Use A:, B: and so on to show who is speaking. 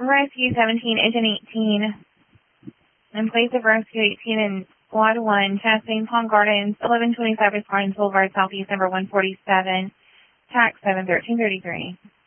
A: Rescue 17, Agent 18. In place of Rescue 18 in Squad 1, Chastain Palm Gardens, 1125 West Gardens Boulevard, Southeast, number 147, TAC 71333.